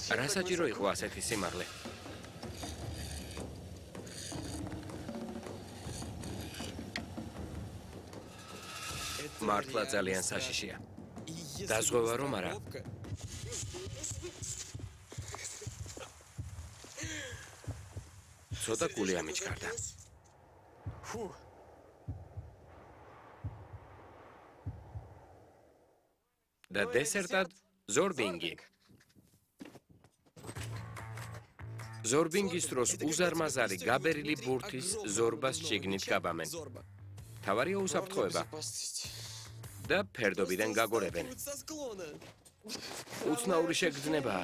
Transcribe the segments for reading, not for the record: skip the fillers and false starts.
რა საჭირო იყო ასეთი სიმაღლე? მართლა ძალიან საშიშია. დაზღვევა რომ არა. ცოტა გული ამიჩქარდა. და დესერტად ზორბინგი. ზორბინგის დროს უზარმაზარი გაბერილი ბურთის ზორბას შიგნით გაბამენ. თავარია უსაფრთხოება. და ფერდობიდან გაგორებენ. უცნაური შეგრძნებაა.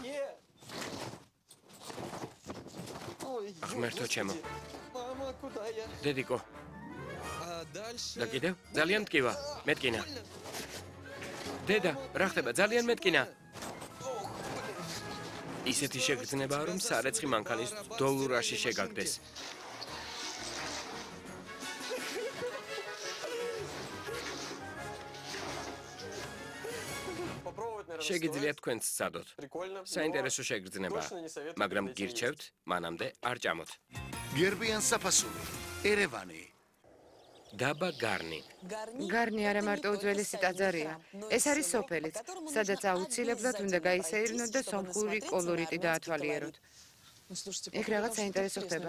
ღმერთო ჩემო. დედიკო. და კიდევ ძალიან მტკივა. მეტკინა. დედა, რა ხდება? ძალიან მეტკინა. ისეთი შეგრძნებაა, რომ სარეცხი მანქანის დოლურაში შეგაგდეს. შეგიძლიათ თქვენც სცადოთ. საინტერესო შეგრძნებაა, მაგრამ გირჩევთ, მანამდე არ ჭამოთ. გერბიან საფასური, ერევანი. დაბა გარნი. გარნი არა მარტო უძველესი ტაძარია. ეს არის სოფელიც, სადაც აუცილებლად უნდა გაისეირნოთ და სომხური კოლორიტი დაათვალიეროთ. იქ რაღაც საინტერესო ხდება.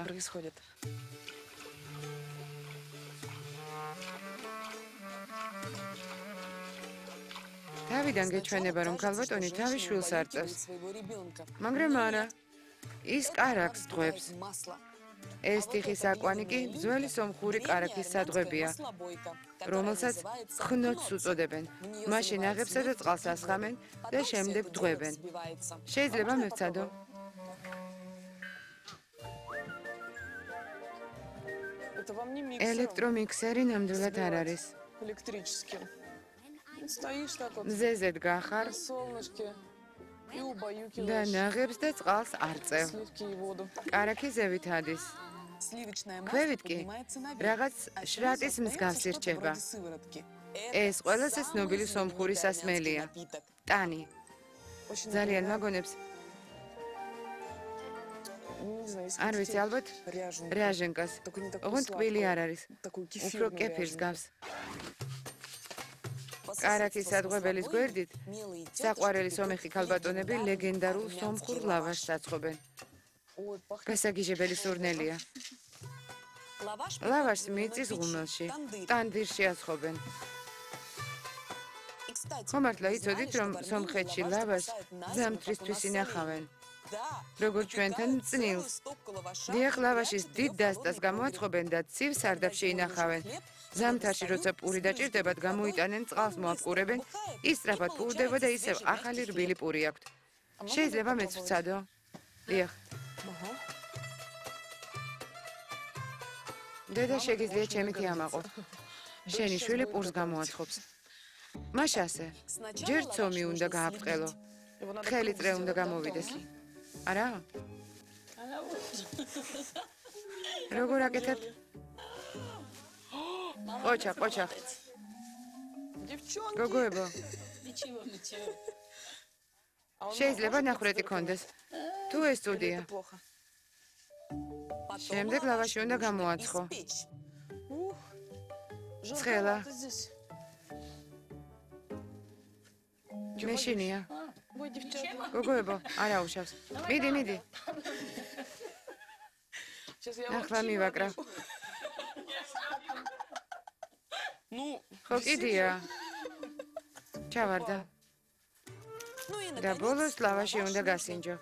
თავიდან გეჩვენება, რომ ქალბატონი თავის შვილს არ წევს. მაგრამ არა, ის კარაქს დღვებს. ეს ტიხის აკვანი კი ძველი სომხური კარაქის სადღვებია, რომელსაც ხნოც უწოდებენ. მაშინ აღებსა და წყალს ასხამენ და შემდეგ დღვებენ. შეიძლება მევცადო? ელექტრომიქსერი ნამდვილად არ არის. მზეზე გახარ და ნაღებს და წყალს არ წევ. კარაქი ზევით ადის. ქვევით კი რაღაც შრატის მსგავსი რჩება. ეს ყველას ცნობილი სომხური სასმელია. ტანი. ძალიან მაგონებს. არ ვიცი, ალბათ რიაჟენკას. ოღონდ ტკბილი არ არის. უფრო კეფირს გავს. კარაქის სადღვებელის გვერდით საყვარელი სომეხი ქალბატონები ლეგენდარულ სომხურ ლავაშს აწყობენ. გასაგიჟებელი სურნელია. ლავაშს მიწის ღუმელში, ტანდირში აცხობენ. ხომართლა იცოდით, რომ სომხეთში ლავაშს ზამთრისთვის ინახავენ. როგორც ჩვენთან წნილს. დიახ, ლავაშის დიდ დასტას გამოაცხობენ და ცივ სარდაფში ინახავენ. ზამთარში, როცა პური დაჭირდებათ, გამოიტანენ, წყალს მოაპყურებენ, ის სწრაფად პურდება და ისევ ახალი რბილი პური აქვთ. შეიძლება მეც ვცადო? დიახ. დედა შეგიძლია ჩემითი ამაყო. შენი შვილი პურს გამოაცხობს. მაშ ასე. ჯერ ცომი უნდა გააფრთხილო. თხელი წრე უნდა გამოვიდეს. არა? როგორ აკეთებთ? ყოჩა. გოგოებო. შეიძლება ნახრეტი კონდეს. თუ ეს სტუდია. შემდეგ ლავაში უნდა გამოაცხო. ცხელა. მეშინია. გოგოებო, არა უშავს. მიდი. ახლა მივაკრავ. ხო კიდია. ჩავარდა. და ბოლოს ლავაში უნდა გასინჯო.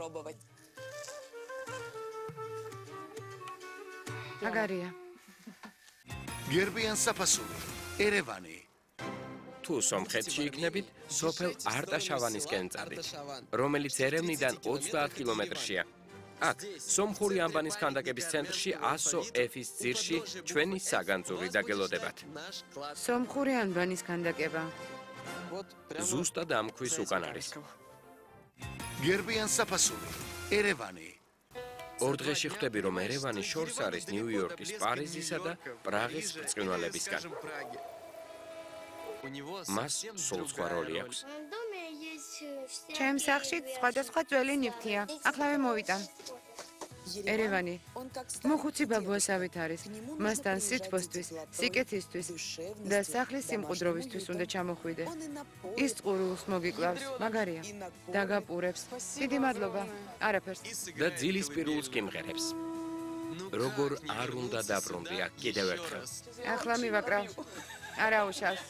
აგარია. გერბიან საფასური, ერევანი. თუ სომხეთში იქნებით, სოფელ არტაშავანისკენ წადით, რომელიც ერევნიდან 30 კილომეტრშია. აქ, სომხური ამბანის ქანდაკების ცენტრში 100 F-ის ძირში ჩვენი საგანძური დაგელოდებათ. სომხური ამბანის ქანდაკება. ზუსტად ამ ქვის უკან არის. გერბიან საფასური, ერევანი. ორ დღეში ხვდები, რომ ერევანი შორს არის ნიუ-იორკის, პარიზისა და პრაღის ბრწყინვალებისგან. მას სულ სხვა როლი აქვს. ჩემ სახლში სხვადასხვა ძველი ნივთია. ახლავე მოვიტან. ერევანი მოხუცი ბაბუასავით არის. მასთან სითბოსთვის, სიკეთისთვის და სახლის სიმყუდროვისთვის უნდა ჩამოხვიდე. ის ყურულს მოგიკლავს, მაგარია. დაგაპურებს. დიდი მადლობა. არაფერს. და ძილის პირულს კიმღერებს. როგორ არ უნდა დაბრუნდია კიდევ ერთხელ. ახლა მივაკრავ. არა უშავს.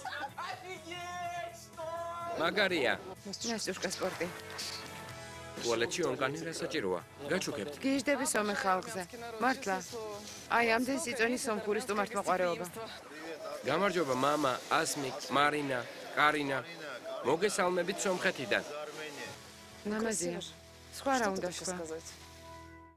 მაგარია. ნასტუშკა სპორტი. ტუალეტში ორგანი რა საჭიროა? გაჩუქებთ. გიჟდები სომე ხალხზე. მართლა. აი ამდენ სიწონის სომხური სტუმართმოყვარეობა. გამარჯობა მამა, ასმიკ, მარინა, კარინა. მოგესალმებით სომხეთიდან. ნამაზია. სხვა რა უნდა თქვა?